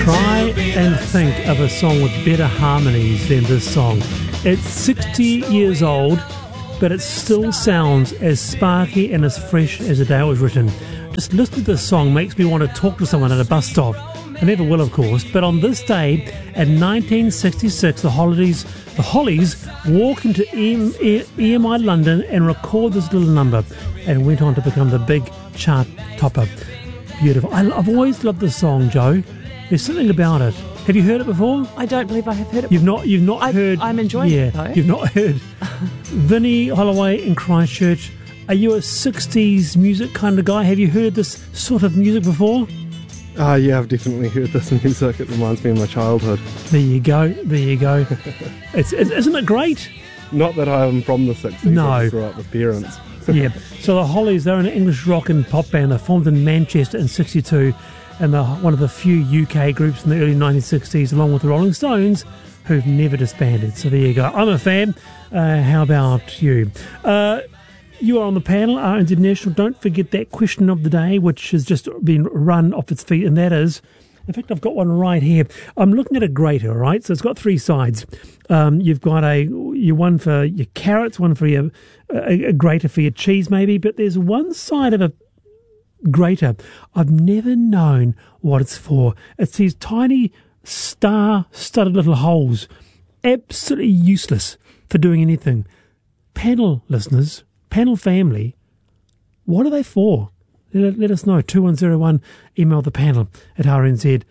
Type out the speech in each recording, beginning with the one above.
Try and think of a song with better harmonies than this song. It's 60 years old, but it still sounds as sparky and as fresh as the day it was written. Just listening to this song makes me want to talk to someone at a bus stop. I never will, of course, but on this day in 1966, the Hollies walked into EMI London and recorded this little number and went on to become the big chart topper. Beautiful. I've always loved this song, Joe. There's something about it. Have you heard it before? I don't believe I have heard it. You've not heard. I'm enjoying it, though. You've not heard Vinnie Holloway in Christchurch. Are you a 60s music kind of guy? Have you heard this sort of music before? Yeah, I've definitely heard this music. It reminds me of my childhood. There you go. Isn't it great? Not that I'm from the 60s. No. I grew up with parents. Yeah. So the Hollies, they're an English rock and pop band. They formed in Manchester in 62, and they're one of the few UK groups in the early 1960s, along with the Rolling Stones, who've never disbanded. So there you go. I'm a fan. How about you? You are on the panel, RNZ National. Don't forget that question of the day, which has just been run off its feet, and that is, in fact, I've got one right here. I'm looking at a grater, all right? So it's got three sides. You've got one for your carrots, one for a grater for your cheese, maybe, but there's one side of a grater I've never known what it's for. It's these tiny star-studded little holes, absolutely useless for doing anything. Panel listeners, panel family, what are they for? Let us know. 2101, email the panel at rnz.co.nz.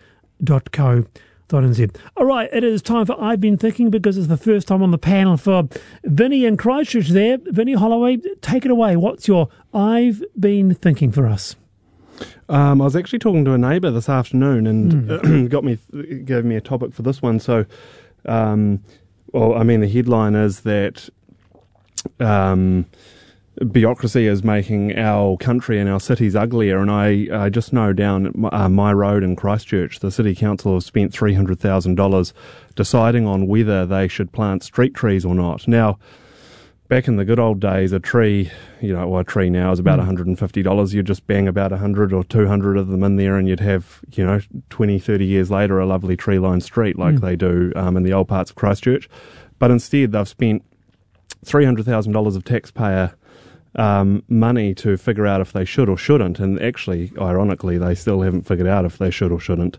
All right, it is time for I've Been Thinking, because it's the first time on the panel for Vinnie in Christchurch there. Vinnie Holloway, take it away. What's your I've Been Thinking for us? I was actually talking to a neighbour this afternoon and gave me a topic for this one. So, the headline is that bureaucracy is making our country and our cities uglier, and I just know down my road in Christchurch, the City Council have spent $300,000 deciding on whether they should plant street trees or not. Now, back in the good old days, a tree now is about $150. You'd just bang about 100 or 200 of them in there, and you'd have, 20, 30 years later, a lovely tree-lined street like they do in the old parts of Christchurch. But instead, they've spent $300,000 of taxpayer money to figure out if they should or shouldn't, and actually, ironically, they still haven't figured out if they should or shouldn't.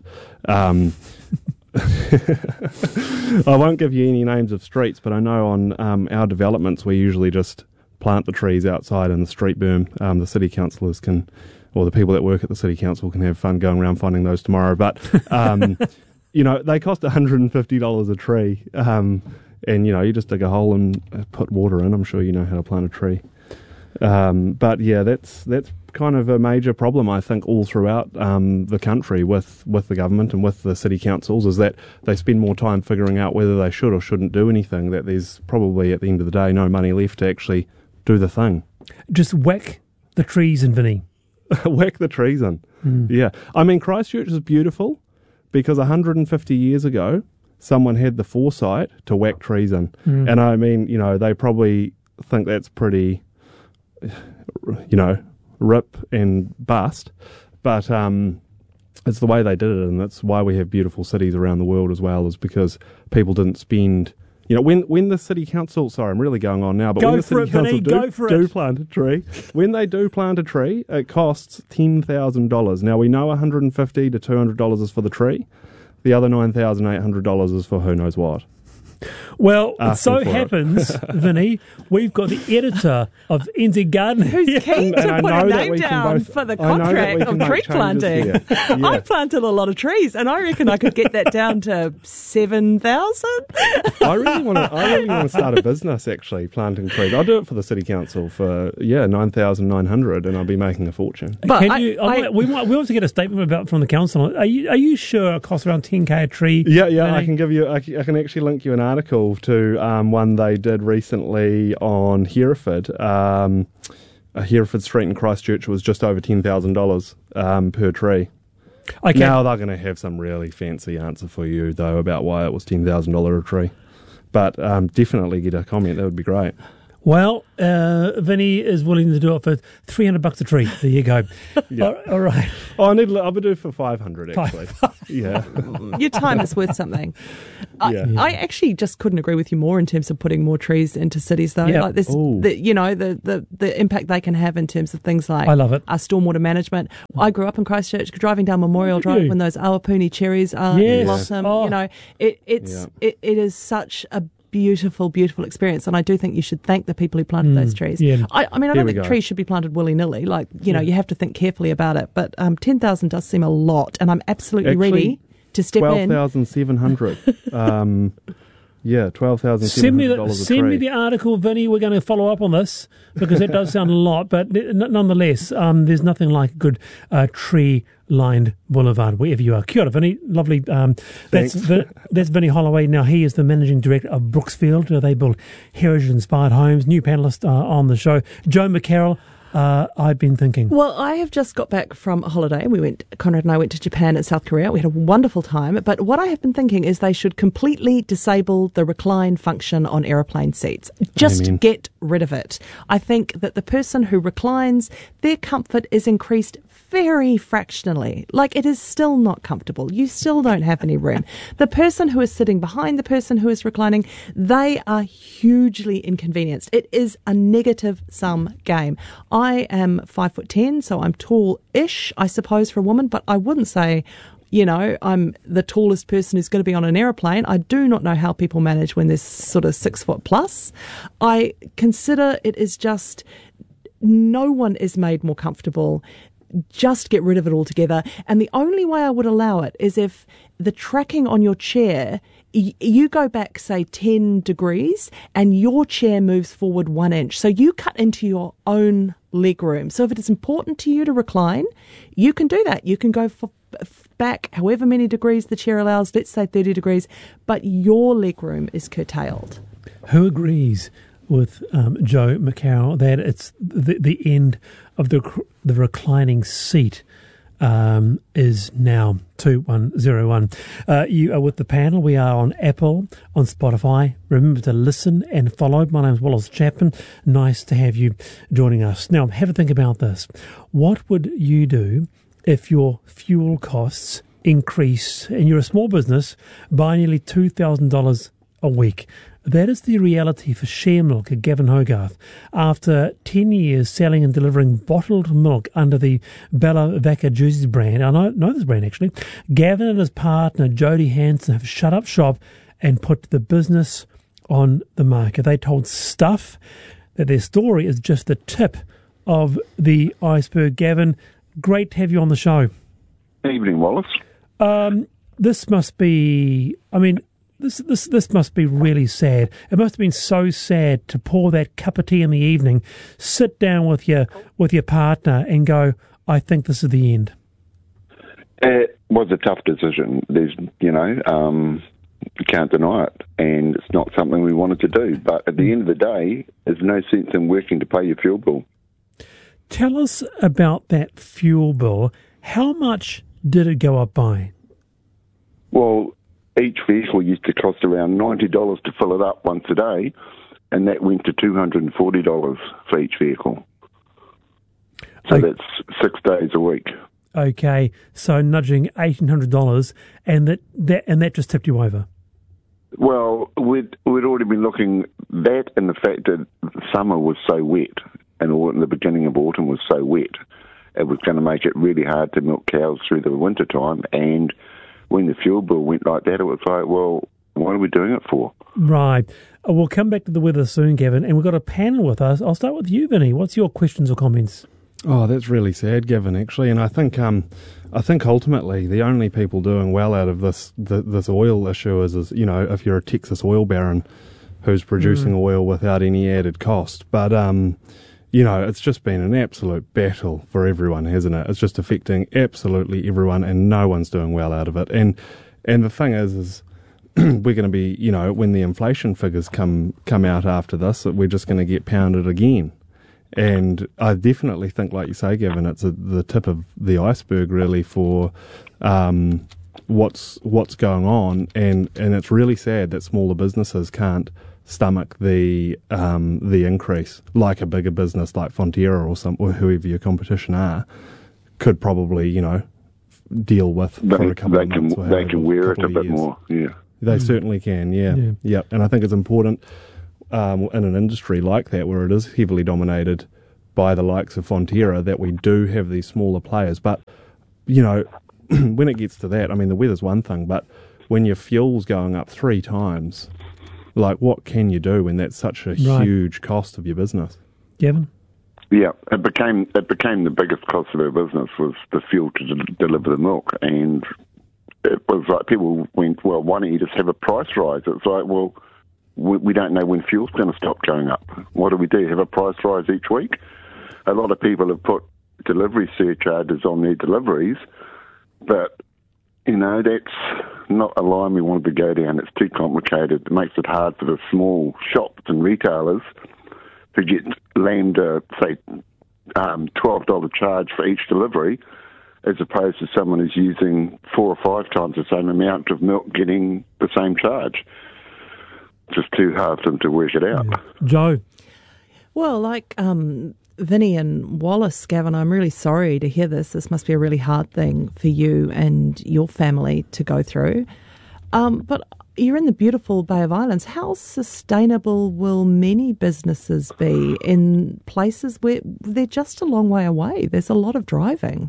I won't give you any names of streets, but I know on our developments we usually just plant the trees outside in the street berm. The city councillors or the people that work at the city council can have fun going around finding those tomorrow. But they cost $150 a tree, and you just dig a hole and put water in. I'm sure you know how to plant a tree. But yeah, that's kind of a major problem, I think, all throughout the country with the government and with the city councils, is that they spend more time figuring out whether they should or shouldn't do anything, that there's probably, at the end of the day, no money left to actually do the thing. Just whack the trees in, Vinnie. Whack the trees in. Yeah. I mean, Christchurch is beautiful because 150 years ago, someone had the foresight to whack trees in. And I mean, they probably think that's pretty, rip and bust, but it's the way they did it, and that's why we have beautiful cities around the world as well, is because people didn't spend, when the city council, sorry, I'm really going on now, but when the city council do plant a tree, when they do plant a tree, it costs $10,000. Now we know $150 to $200 is for the tree, the other $9,800 is for who knows what. Well, it so happens, Vinnie, we've got the editor of NZ Garden who's keen to put a name down for the contract of tree planting. Yeah. I planted a lot of trees, and I reckon I could get that down to 7,000. I really want to start a business, actually, planting trees. I'll do it for the city council for 9,900, and I'll be making a fortune. But we want to get a statement from the council. Are you sure it costs around $10,000 a tree? Yeah. I can give you. I can actually link you an article to one they did recently on Hereford. Hereford Street in Christchurch was just over $10,000 per tree. Okay. Now they're going to have some really fancy answer for you, though, about why it was $10,000 a tree. But definitely get a comment. That would be great. Well, Vinny is willing to do it for $300 a tree. There you go. Yeah. All right. Oh, I would do it for $500 actually. Yeah. Your time is worth something. I actually just couldn't agree with you more in terms of putting more trees into cities, though. Yeah. Like this, the impact they can have in terms of things like I love it. Stormwater management. I grew up in Christchurch, driving down Memorial Drive when those Awapuni cherries blossom. Oh. You know, it is such a beautiful, beautiful experience, and I do think you should thank the people who planted those trees. Yeah. I don't think trees should be planted willy-nilly. Like, you have to think carefully about it. But 10,000 does seem a lot, and I'm absolutely ready to step in. 12,700. Yeah, $12,700 Send me the article, Vinny. We're going to follow up on this because it does sound a lot, but nonetheless, there's nothing like a good tree-lined boulevard wherever you are. Kia ora, Vinny. Lovely. That's Vinny Holloway. Now, he is the managing director of Brooksfield. They build heritage-inspired homes. New panellist on the show, Joe McCarroll. I've been thinking. Well, I have just got back from a holiday. Conrad and I went to Japan and South Korea. We had a wonderful time. But what I have been thinking is they should completely disable the recline function on aeroplane seats. Just get rid of it. I think that the person who reclines, their comfort is increased very fractionally. Like, it is still not comfortable. You still don't have any room. The person who is sitting behind the person who is reclining, they are hugely inconvenienced. It is a negative-sum game. I am 5'10", so I'm tall-ish, I suppose, for a woman, but I wouldn't say, I'm the tallest person who's going to be on an aeroplane. I do not know how people manage when they're sort of 6 foot plus. I consider it is just, no one is made more comfortable. Just get rid of it altogether. And the only way I would allow it is if the tracking on your chair, you go back, say, 10 degrees and your chair moves forward 1 inch. So you cut into your own leg room. So if it is important to you to recline, you can do that. You can go back however many degrees the chair allows, let's say 30 degrees, but your leg room is curtailed. Who agrees with Joe McCarroll that it's the end of the reclining seat is now 2101. You are with the panel. We are on Apple, on Spotify. Remember to listen and follow. My name is Wallace Chapman. Nice to have you joining us. Now, have a think about this. What would you do if your fuel costs increase and you're a small business by nearly $2,000 a week? That is the reality for Share Milk at Gavin Hogarth. After 10 years selling and delivering bottled milk under the Bella Vaca Juices brand, I know this brand actually, Gavin and his partner Jody Hanson have shut up shop and put the business on the market. They told Stuff that their story is just the tip of the iceberg. Gavin, great to have you on the show. Evening, Wallace. This must be, This must be really sad. It must have been so sad to pour that cup of tea in the evening, sit down with your partner and go, I think this is the end. It was a tough decision. There's, you can't deny it. And it's not something we wanted to do. But at the end of the day, there's no sense in working to pay your fuel bill. Tell us about that fuel bill. How much did it go up by? Well, each vehicle used to cost around $90 to fill it up once a day, and that went to $240 for each vehicle. So that's 6 days a week. Okay, so nudging $1,800, and that just tipped you over. Well, we'd already been looking that, and the fact that summer was so wet, and the beginning of autumn was so wet, it was going to make it really hard to milk cows through the winter time, and when the fuel bill went like that, it was like, well, what are we doing it for? Right. We'll come back to the weather soon, Gavin, and we've got a panel with us. I'll start with you, Vinny. What's your questions or comments? Oh, that's really sad, Gavin, actually. And I think ultimately the only people doing well out of this oil issue is if you're a Texas oil baron who's producing oil without any added cost. But it's just been an absolute battle for everyone, hasn't it? It's just affecting absolutely everyone, and no one's doing well out of it. And the thing is we're going to be, when the inflation figures come out after this, we're just going to get pounded again. And I definitely think, like you say, Gavin, it's the tip of the iceberg, really, for what's going on. And it's really sad that smaller businesses can't stomach the increase, like a bigger business like Fonterra or whoever your competition are, could probably, deal with for a couple of months. They can wear it a bit more, yeah. They certainly can, yeah. Yep. And I think it's important in an industry like that, where it is heavily dominated by the likes of Fonterra, that we do have these smaller players. But, when it gets to that, I mean, the weather's one thing, but when your fuel's going up 3 times, like, what can you do when that's such a huge cost of your business? Gavin? Yeah, it became the biggest cost of our business was the fuel to deliver the milk, and it was like people went, well, why don't you just have a price rise? It's like, well, we don't know when fuel's going to stop going up. What do? Have a price rise each week? A lot of people have put delivery surcharges on their deliveries, but, that's not a line we wanted to go down. It's too complicated. It makes it hard for the small shops and retailers to get land, say, $12 charge for each delivery, as opposed to someone who's using 4 or 5 times the same amount of milk getting the same charge. Just too hard for them to work it out. Yeah. Joe? Well, like Vinny and Wallace, Gavin, I'm really sorry to hear this. This must be a really hard thing for you and your family to go through. But you're in the beautiful Bay of Islands. How sustainable will many businesses be in places where they're just a long way away? There's a lot of driving.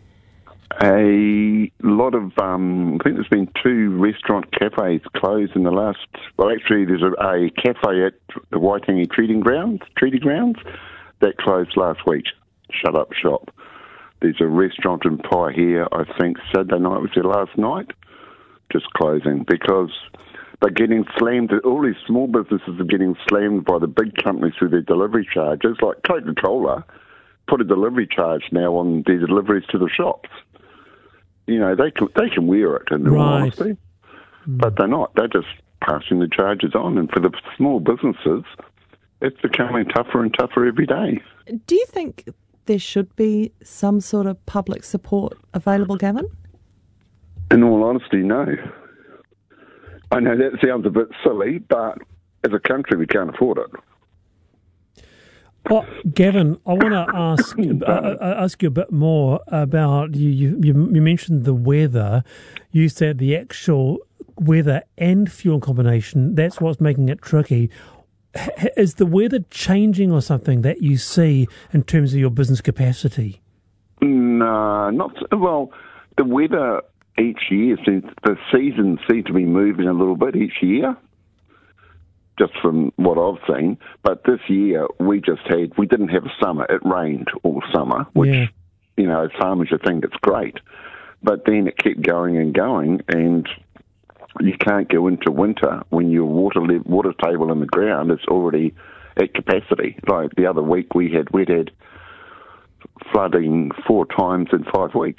A lot of, I think there's been 2 restaurant cafes closed in the last, well, actually there's a cafe at the Waitangi Treaty Grounds that closed last week. Shut up shop. There's a restaurant in Paihia, I think Saturday night was their last night, just closing because they're getting slammed. All these small businesses are getting slammed by the big companies through their delivery charges, like Coca-Cola put a delivery charge now on their deliveries to the shops. They can wear it in all honesty, but they're not. They're just passing the charges on. And for the small businesses, it's becoming tougher and tougher every day. Do you think there should be some sort of public support available, Gavin? In all honesty, no. I know that sounds a bit silly, but as a country, we can't afford it. Well, Gavin, I want to ask you a bit more about you mentioned the weather. You said the actual weather and fuel combination, that's what's making it tricky. Is the weather changing or something that you see in terms of your business capacity? No, not well. The weather each year, the seasons seem to be moving a little bit each year, just from what I've seen. But this year, we didn't have a summer. It rained all summer, which, as farmers, you think it's great. But then it kept going and going, and you can't go into winter when your water table in the ground is already at capacity. Like the other week, we'd had flooding 4 times in 5 weeks.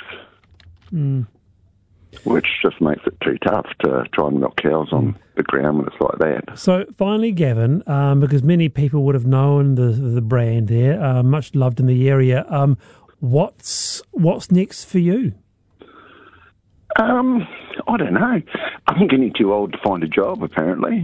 Which just makes it too tough to try and milk cows on the ground when it's like that. So finally, Gavin, because many people would have known the brand there, much loved in the area, what's next for you? I don't know. I'm getting too old to find a job, apparently.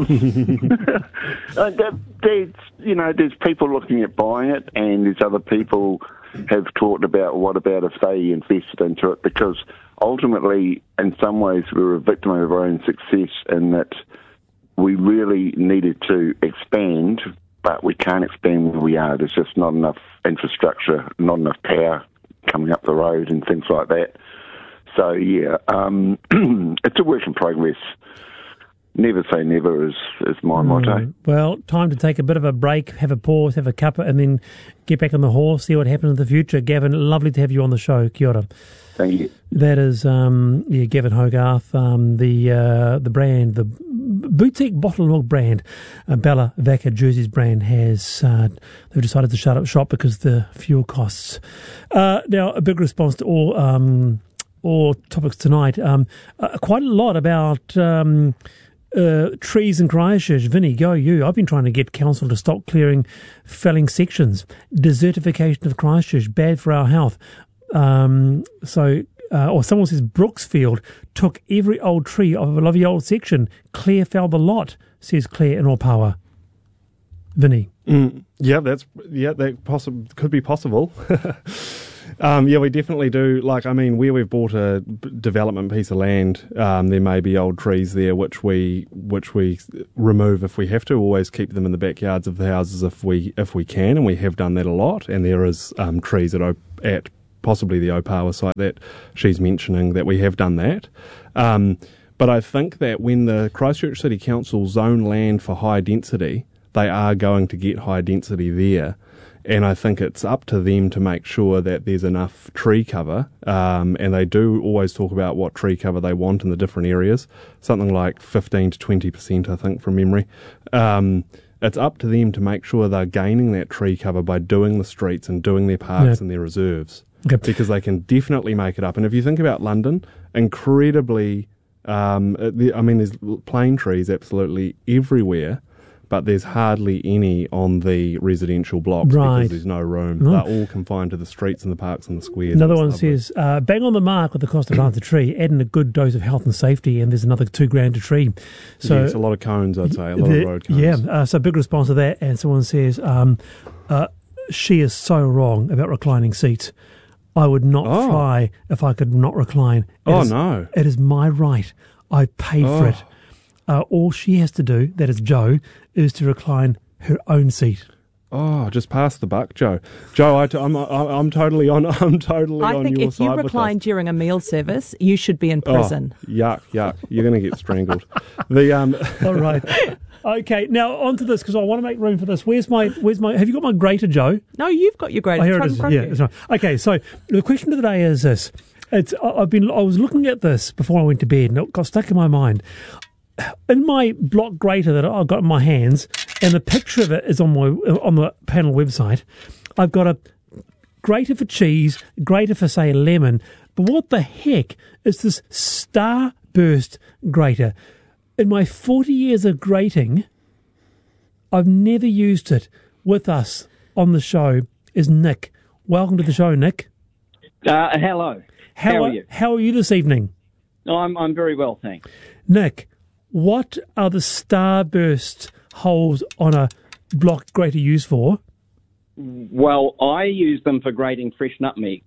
There's people looking at buying it, and there's other people have talked about what about if they invested into it, because ultimately, in some ways, we were a victim of our own success in that we really needed to expand, but we can't expand where we are. There's just not enough infrastructure, not enough power coming up the road and things like that. So, yeah, it's a work in progress. Never say never is my motto. Well, time to take a bit of a break, have a pause, have a cuppa, and then get back on the horse, see what happens in the future. Gavin, lovely to have you on the show. Kia ora. Thank you. That is Gavin Hogarth, the brand, the boutique bottle milk brand, Bella Vaca Jerseys brand has, they've decided to shut up shop because of the fuel costs. Now, a big response to all topics tonight. Quite a lot about trees in Christchurch. Vinny, go you. I've been trying to get council to stop clearing felling sections. Desertification of Christchurch, bad for our health. So or someone says Brooksfield took every old tree off of a lovely old section. Claire felled the lot, says Claire in Opawa. Vinny. That could be possible. We definitely do. Where we've bought a development piece of land, there may be old trees there which we remove if we have to. Always keep them in the backyards of the houses if we can, and we have done that a lot. And there is trees at possibly the Opawa site that she's mentioning that we have done that. But I think that when the Christchurch City Council zone land for high density, they are going to get high density there. And I think it's up to them to make sure that there's enough tree cover. And they do always talk about what tree cover they want in the different areas. Something like 15 to 20%, I think, from memory. It's up to them to make sure they're gaining that tree cover by doing the streets and doing their parks and their reserves. Okay. Because they can definitely make it up. And if you think about London, incredibly, there's plane trees absolutely everywhere. But there's hardly any on the residential blocks because there's no room. They're all confined to the streets and the parks and the squares. Another one says, bang on the mark with the cost to plant a tree, add in a good dose of health and safety, and there's another $2,000 a tree. So yes, a lot of cones, I'd say, a lot of road cones. Yeah, so big response to that. And someone says, she is so wrong about reclining seats. I would not fly if I could not recline. It is my right. I paid for it. All she has to do, that is Joe, is to recline her own seat. Oh, just pass the buck, Joe. Joe, I'm totally on. I'm totally on your side. I think if you recline during a meal service, you should be in prison. Yuck! You're going to get strangled. All right. Okay, now on to this because I want to make room for this. Where's my? Have you got my grater, Joe? No, you've got your grater. Oh, here it is. Yeah, that's right. Okay, so the question of the day is this: I was looking at this before I went to bed, and it got stuck in my mind. In my block grater that I've got in my hands, and the picture of it is on the panel website, I've got a grater for cheese, grater for, say, lemon. But what the heck is this Starburst grater? In my 40 years of grating, I've never used it. With us on the show is Nick. Welcome to the show, Nick. Hello. How are you? How are you this evening? I'm very well, thanks. Nick, what are the Starburst holes on a block grater used for? Well, I use them for grating fresh nutmeg.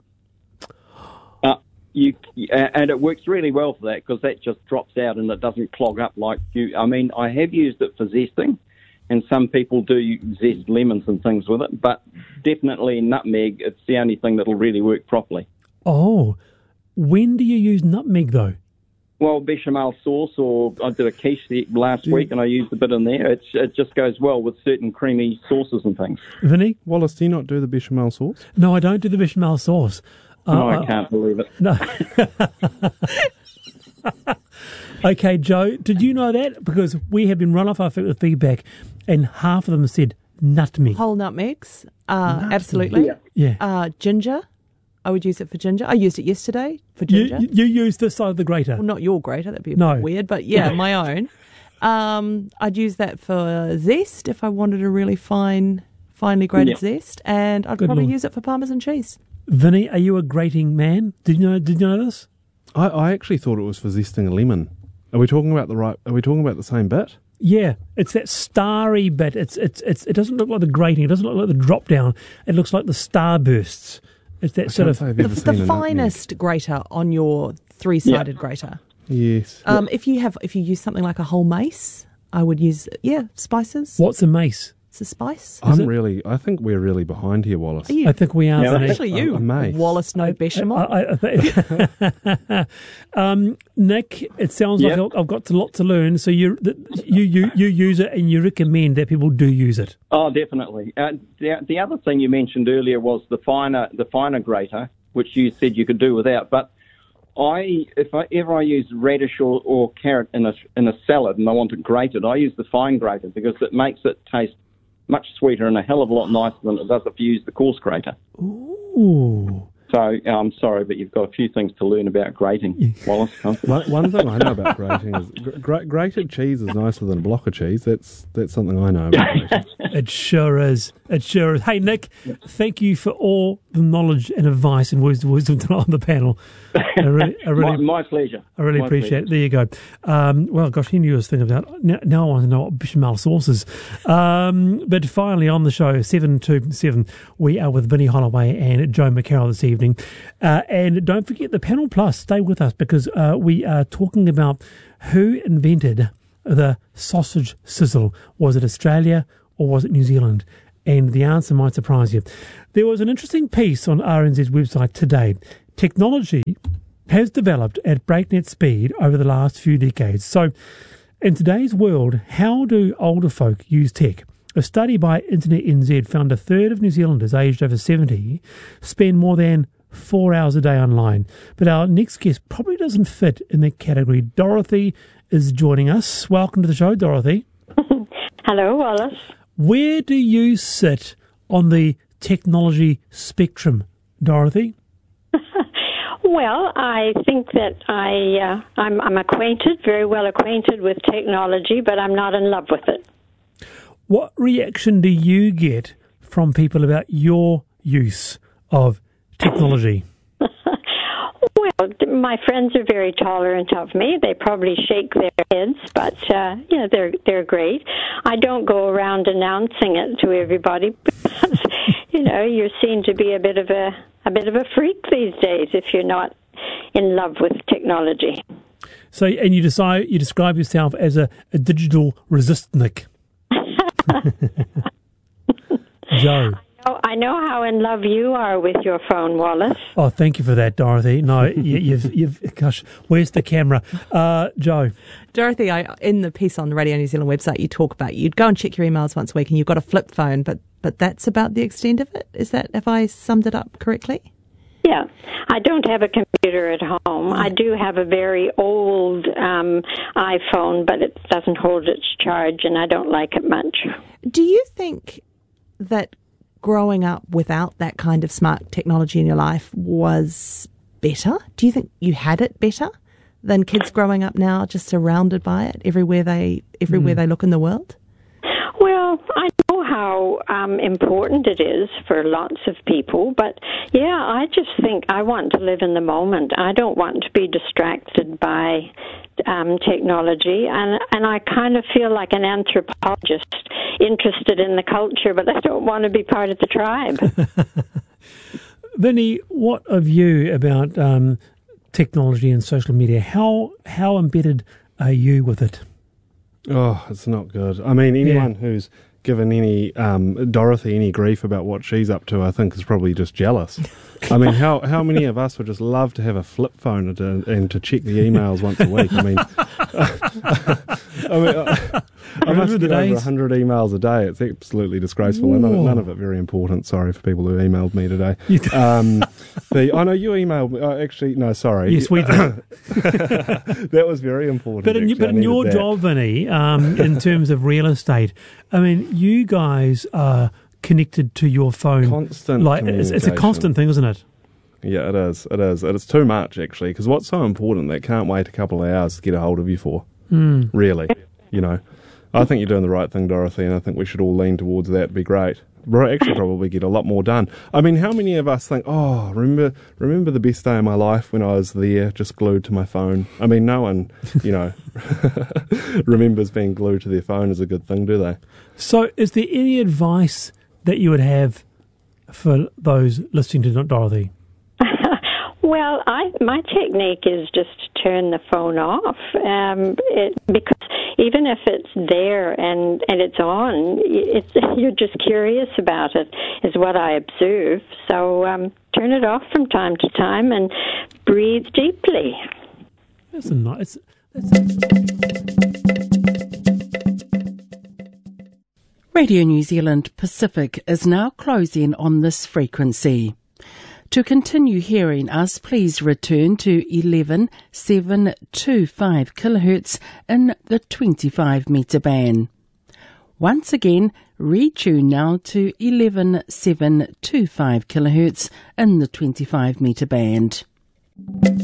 And it works really well for that because that just drops out and it doesn't clog up like you. I mean, I have used it for zesting, and some people do zest lemons and things with it, but definitely nutmeg, it's the only thing that'll really work properly. Oh, when do you use nutmeg though? Well, bechamel sauce, or I did a quiche last week and I used a bit in there. It just goes well with certain creamy sauces and things. Vinny? Wallace, do you not do the bechamel sauce? No, I don't do the bechamel sauce. No, I can't believe it. No. Okay, Joe, did you know that? Because we have been run off our feet with feedback and half of them said nutmeg. Whole nutmegs, absolutely. Yeah. Ginger. I would use it for ginger. I used it yesterday for ginger. You used this side of the grater? Well, not your grater. That'd be a bit weird. But yeah, my own. I'd use that for zest if I wanted a really finely grated zest. And I'd probably use it for Parmesan cheese. Vinny, are you a grating man? Did you know this? I actually thought it was for zesting a lemon. Are we talking about the same bit? Yeah, it's that starry bit. It doesn't look like the grating. It doesn't look like the drop down. It looks like the starbursts. It's that sort of the finest grater on your three-sided grater. Yes. If you use something like a whole mace, I would use spices. What's a mace? It's a spice. I think we're really behind here, Wallace. I think we are. No, actually, you, Wallace, no bechamel. Nick, it sounds like I've got a lot to learn. So you use it and you recommend that people do use it. Oh, definitely. The other thing you mentioned earlier was the finer grater, which you said you could do without. But if I use radish or carrot in a salad and I want it grated, I use the fine grater because it makes it taste much sweeter and a hell of a lot nicer than it does if you use the coarse grater. Ooh. So I'm sorry, but you've got a few things to learn about grating, Wallace. One thing I know about grating is grated cheese is nicer than a block of cheese. That's something I know about grating. It sure is. It sure is. Hey, Nick, thank you for all the knowledge and advice and wisdom tonight on the panel. My pleasure. I really appreciate it. There you go. Well, gosh, he knew this thing about. Now I want to know what bechamel sauce is. But finally on the show, 7 to 7, we are with Vinnie Holloway and Joe McCarroll this evening. And don't forget the Panel Plus. Stay with us because we are talking about who invented the sausage sizzle. Was it Australia or was it New Zealand? And the answer might surprise you. There was an interesting piece on RNZ's website today. Technology has developed at breakneck speed over the last few decades. So, in today's world, how do older folk use tech? A study by Internet NZ found a third of New Zealanders aged over 70 spend more than 4 hours a day online. But our next guest probably doesn't fit in that category. Dorothy is joining us. Welcome to the show, Dorothy. Hello, Wallace. Where do you sit on the technology spectrum, Dorothy? Well, I think that I'm acquainted, very well acquainted with technology, but I'm not in love with it. What reaction do you get from people about your use of technology? Well, my friends are very tolerant of me. They probably shake their heads, but they're great. I don't go around announcing it to everybody because you're seen to be a bit of a freak these days if you're not in love with technology. So, and you describe yourself as a digital resistnik. Joe. I know how in love you are with your phone, Wallace. Oh, thank you for that, Dorothy. No, you've gosh, where's the camera? Joe. Dorothy, in the piece on the Radio New Zealand website, you talk about you'd go and check your emails once a week and you've got a flip phone, but that's about the extent of it? Have I summed it up correctly? Yeah. I don't have a computer at home. I do have a very old iPhone, but it doesn't hold its charge and I don't like it much. Do you think that growing up without that kind of smart technology in your life was better? Do you think you had it better than kids growing up now, just surrounded by it everywhere they look in the world? Well, I know how important it is for lots of people, but yeah, I just think I want to live in the moment. I don't want to be distracted by technology, and I kind of feel like an anthropologist interested in the culture, but I don't want to be part of the tribe. Vinnie, what of you about technology and social media? How embedded are you with it? Oh, it's not good. I mean, anyone who's given Dorothy any grief about what she's up to, I think is probably just jealous. I mean, how many of us would just love to have a flip phone and to check the emails once a week? I mean, I must get over 100 emails a day. It's absolutely disgraceful. And none of it very important. Sorry for people who emailed me today. I know you emailed me. Actually, no, sorry. Yes, we did. That was very important. But in your job, Vinnie, in terms of real estate, I mean, you guys are connected to your phone. Constant it's a constant thing, isn't it? Yeah, it is. And it's too much, actually, because what's so important, they can't wait a couple of hours to get a hold of you for. Really, I think you're doing the right thing, Dorothy, and I think we should all lean towards that. It'd be great. We'll actually probably get a lot more done. I mean, how many of us think, oh, remember the best day of my life when I was there, just glued to my phone? I mean, no one, remembers being glued to their phone as a good thing, do they? So is there any advice that you would have for those listening to Dorothy? Well, my technique is just to turn the phone off, because even if it's there and it's on, you're just curious about it, is what I observe. So turn it off from time to time and breathe deeply. That's a nice... Radio New Zealand Pacific is now closing on this frequency. To continue hearing us, please return to 11725 kHz in the 25 metre band. Once again, retune now to 11725 kHz in the 25 metre band.